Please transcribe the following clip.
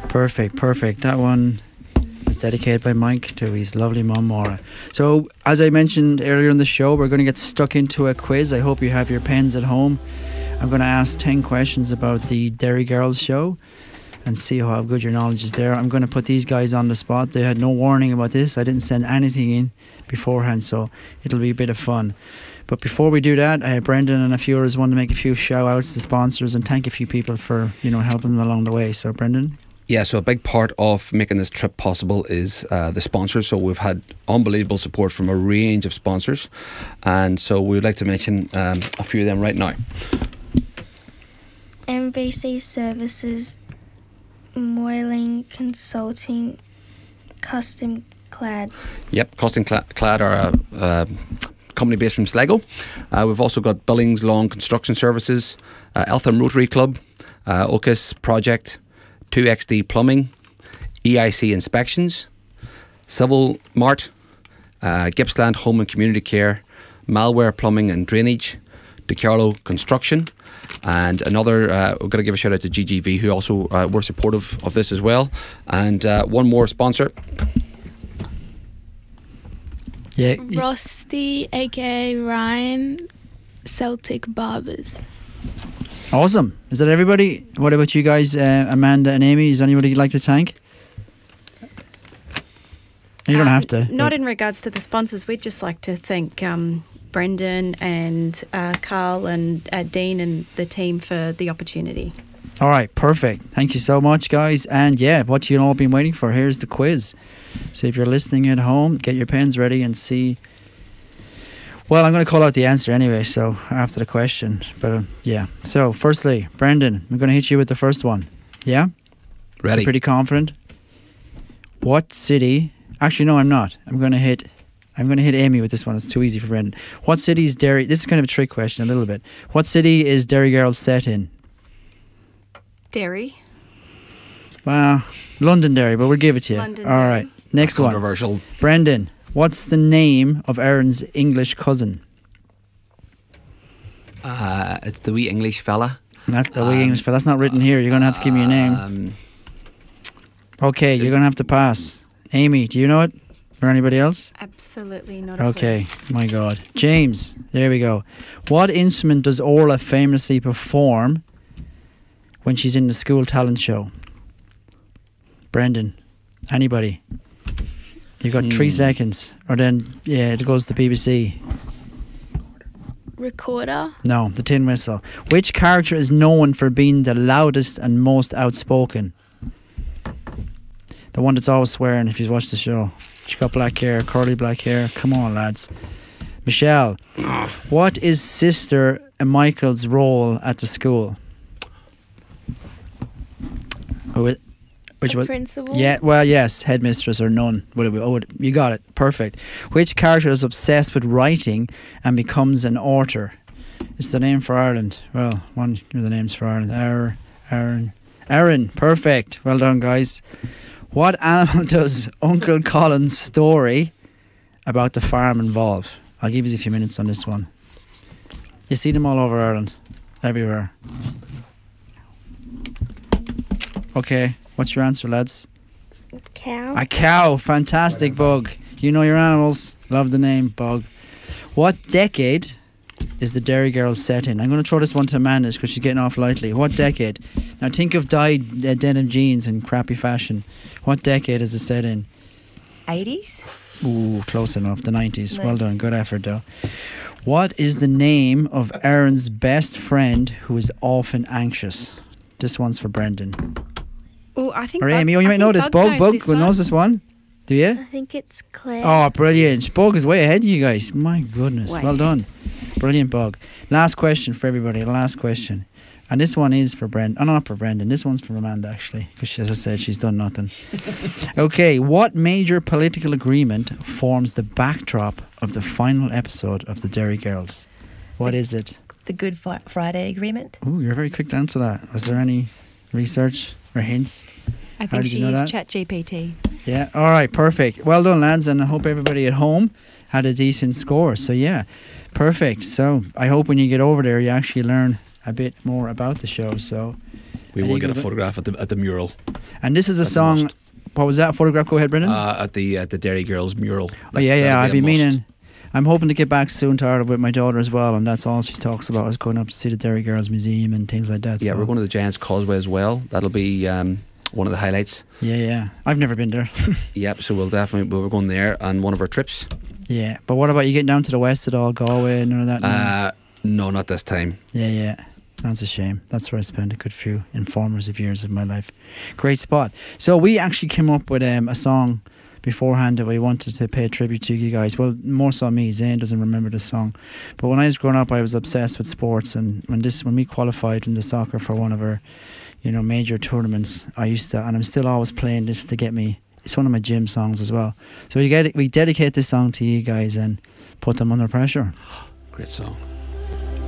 Perfect. That one was dedicated by Mike to his lovely mum, Maura. So, as I mentioned earlier in the show, we're going to get stuck into a quiz. I hope you have your pens at home. I'm going to ask 10 questions about the Derry Girls show and see how good your knowledge is there. I'm going to put these guys on the spot. They had no warning about this. I didn't send anything in beforehand, so it'll be a bit of fun. But before we do that, Brendan and a few others want to make a few shout-outs to sponsors and thank a few people for, helping them along the way. So, Brendan? Yeah, so a big part of making this trip possible is the sponsors. So we've had unbelievable support from a range of sponsors. And so we would like to mention a few of them right now. MVC Services, Moyling Consulting, Custom Clad. Yep, Custom Clad are a company based from Sligo. We've also got Billings Lawn Construction Services, Eltham Rotary Club, Ocus Project, 2XD Plumbing, EIC Inspections, Civil Mart, Gippsland Home and Community Care, Malware Plumbing and Drainage, DeCarlo Construction, and another, we're going to give a shout out to GGV, who also were supportive of this as well. And one more sponsor. Yeah. Rusty, aka Ryan, Celtic Barbers. Awesome. Is that everybody? What about you guys, Amanda and Amy? Is there anybody you'd like to thank? You don't have to. Not in regards to the sponsors. We'd just like to thank Brendan and Carl and Dean and the team for the opportunity. All right, perfect. Thank you so much, guys. And yeah, what you've all been waiting for, here's the quiz. So if you're listening at home, get your pens ready and see. Well, I'm going to call out the answer anyway, so after the question. But yeah. So firstly, Brendan, I'm going to hit you with the first one. Yeah? Ready. You're pretty confident? What city... Actually, no, I'm not. I'm going to hit Amy with this one. It's too easy for Brendan. What city is Derry... This is kind of a trick question a little bit. What city is Derry Girls set in? Derry. Well, Londonderry, but we'll give it to you. Londonderry. All right. Next one. Controversial. Brendan, what's the name of Aaron's English cousin? It's the wee English fella. That's the wee English fella. That's not written here. You're going to have to give me a name. Okay, you're going to have to pass. Amy, do you know it? Or anybody else? Absolutely not. Okay, my God. James, there we go. What instrument does Orla famously perform when she's in the school talent show? Brendan, anybody? You've got 3 seconds. Or then, yeah, it goes to BBC. Recorder. No, the tin whistle. Which character is known for being the loudest and most outspoken? The one that's always swearing if you've watched the show. She got black hair, curly black hair. Come on, lads. Michelle, what is Sister Michael's role at the school? Which was Principal. Yeah, well, yes, headmistress or none. You got it. Perfect. Which character is obsessed with writing and becomes an author? It's the name for Ireland. Well, one of the names for Ireland. Aaron. Perfect. Well done, guys. What animal does Uncle Colin's story about the farm involve? I'll give you a few minutes on this one. You see them all over Ireland. Everywhere. Okay. What's your answer, lads? Cow. A cow. Fantastic, Bug. You know your animals. Love the name, Bug. What decade is the Derry Girls set in? I'm going to throw this one to Amanda because she's getting off lightly. What decade? Now think of dyed denim jeans in crappy fashion. What decade is it set in? 80s? Ooh, close enough. The 90s. Well done. Good effort, though. What is the name of Aaron's best friend who is often anxious? This one's for Brendan. Oh, I think. Or Amy, you might know this. Bug knows this one. Do you? I think it's Claire. Oh, brilliant. Bug is way ahead of you guys. My goodness. Well done. Brilliant, Bug. Last question for everybody. Last question. And this one is for Brendan. Oh, not for Brendan. This one's for Amanda, actually. Because, as I said, she's done nothing. Okay. What major political agreement forms the backdrop of the final episode of the Derry Girls? What is it? The Good Friday Agreement. Oh, you're very quick to answer that. Was there any research or hints? I think she used ChatGPT. Yeah. All right. Perfect. Well done, lads. And I hope everybody at home had a decent score. So, yeah. Perfect. So, I hope when you get over there, you actually learn a bit more about the show. So, We And will you get a go- photograph at the mural. And this is a That's a song. must. What was that photograph? Go ahead, Brendan. At the Dairy Girls mural. Oh yeah, That'll I'd be a must. meaning. I'm hoping to get back soon to Ireland with my daughter as well, and that's all she talks about is going up to see the Derry Girls Museum and things like that. Yeah, so. we're going to the Giants Causeway as well. That'll be one of the highlights. Yeah. I've never been there. Yep, so we're going there on one of our trips. Yeah, but what about you getting down to the west at all, Galway and none of that? No? No, not this time. Yeah. That's a shame. That's where I spent a good few informative years of my life. Great spot. So we actually came up with a song beforehand that we wanted to pay tribute to you guys. Well, more so me. Zane doesn't remember this song. But when I was growing up, I was obsessed with sports, and when we qualified in the soccer for one of our, major tournaments, I used to, and I'm still always playing this to get me. It's one of my gym songs as well. So we dedicate this song to you guys and put them under pressure. Great song.